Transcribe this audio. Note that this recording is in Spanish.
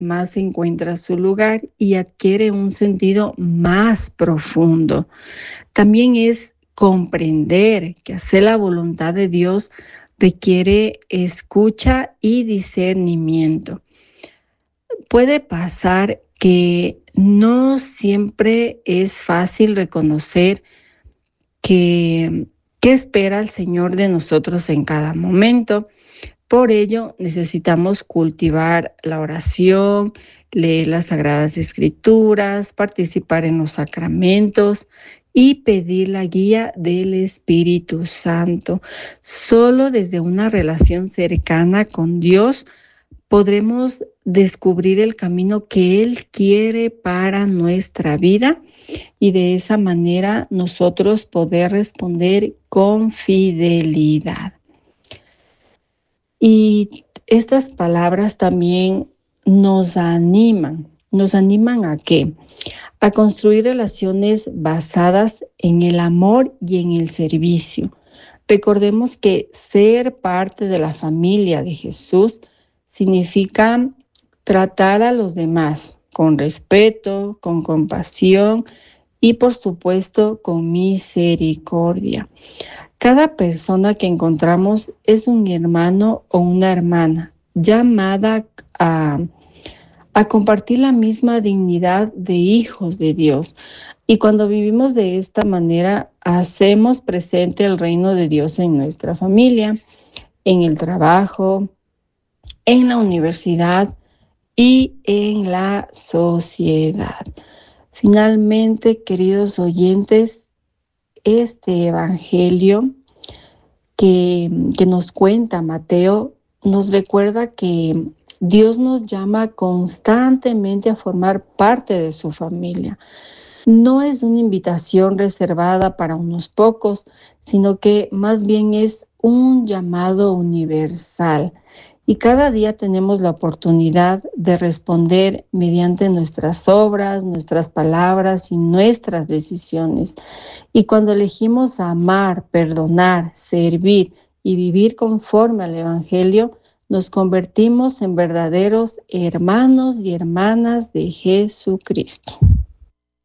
más encuentra su lugar y adquiere un sentido más profundo. También es comprender que hacer la voluntad de Dios requiere escucha y discernimiento. Puede pasar que no siempre es fácil reconocer que, qué espera el Señor de nosotros en cada momento. Por ello, necesitamos cultivar la oración, leer las Sagradas Escrituras, participar en los sacramentos y pedir la guía del Espíritu Santo. Solo desde una relación cercana con Dios podremos descubrir el camino que Él quiere para nuestra vida y de esa manera nosotros poder responder con fidelidad. Y estas palabras también nos animan. ¿Nos animan a qué? A construir relaciones basadas en el amor y en el servicio. Recordemos que ser parte de la familia de Jesús significa tratar a los demás con respeto, con compasión y por supuesto con misericordia. Cada persona que encontramos es un hermano o una hermana llamada a compartir la misma dignidad de hijos de Dios. Y cuando vivimos de esta manera, hacemos presente el reino de Dios en nuestra familia, en el trabajo, en la universidad y en la sociedad. Finalmente, queridos oyentes, este evangelio que nos cuenta Mateo nos recuerda que Dios nos llama constantemente a formar parte de su familia. No es una invitación reservada para unos pocos, sino que más bien es un llamado universal. Y cada día tenemos la oportunidad de responder mediante nuestras obras, nuestras palabras y nuestras decisiones. Y cuando elegimos amar, perdonar, servir y vivir conforme al Evangelio, nos convertimos en verdaderos hermanos y hermanas de Jesucristo.